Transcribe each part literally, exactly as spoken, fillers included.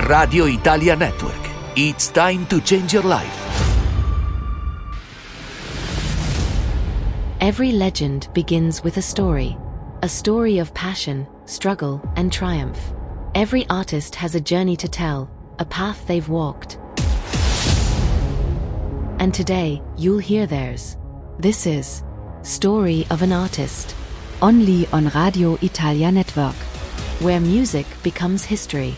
Radio Italia Network. It's time to change your life. Every legend begins with a story. A story of passion, struggle, and triumph. Every artist has a journey to tell, a path they've walked. And today, you'll hear theirs. This is Story of an Artist. Only on Radio Italia Network. Where music becomes history.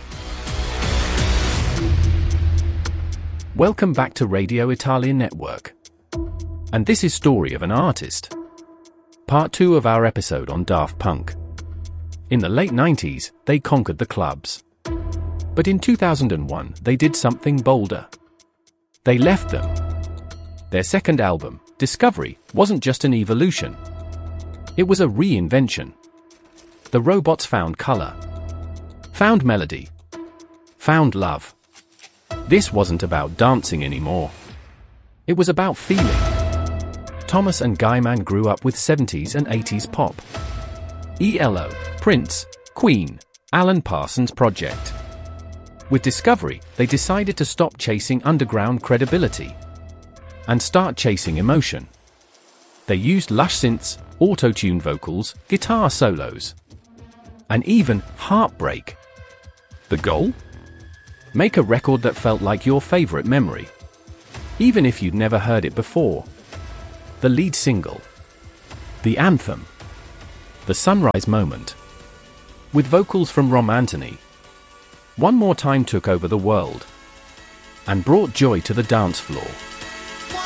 Welcome back to Radio Italia Network. And this is Story of an Artist. Part two of our episode on Daft Punk. In the late nineties, they conquered the clubs. But in two thousand one, they did something bolder. They left them. Their second album, Discovery, wasn't just an evolution. It was a reinvention. The robots found color, found melody, found love. This wasn't about dancing anymore. It was about feeling. Thomas and Guyman grew up with seventies and eighties pop. E L O, Prince, Queen, Alan Parsons Project. With Discovery, they decided to stop chasing underground credibility and start chasing emotion. They used lush synths, auto-tune vocals, guitar solos, and even heartbreak. The goal? Make a record that felt like your favorite memory, even if you'd never heard it before. The lead single, the anthem, The Sunrise Moment, with vocals from Rom Anthony, One More Time took over the world and brought joy to the dance floor.